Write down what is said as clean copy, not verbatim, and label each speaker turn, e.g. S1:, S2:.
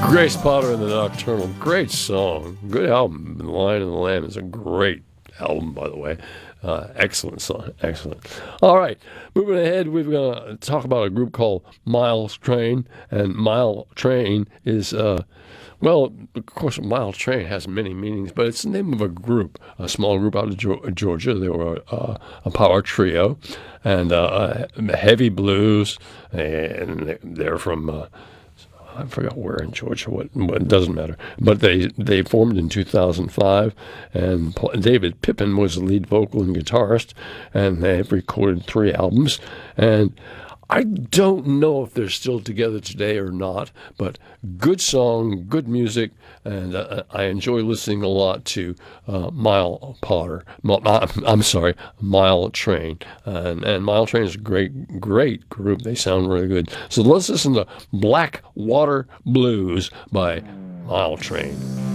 S1: Grace Potter and the Nocturnal. Great song. Good album. The Lion and the Lamb is a great album, by the way. Excellent song. Excellent. All right. Moving ahead, we're going to talk about a group called Mile Train. And Mile Train is, well, of course, Mile Train has many meanings, but it's the name of a group, a small group out of Georgia. They were a power trio and heavy blues. And they're from... I forgot where in Georgia. What it doesn't matter. But they formed in 2005, and David Pippin was the lead vocal and guitarist, and they've recorded 3 albums. And I don't know if they're still together today or not, but good song, good music, and I enjoy listening a lot to Mile Train. And Mile Train is a great group. They sound really good. So let's listen to Black Water Blues by Mile Train.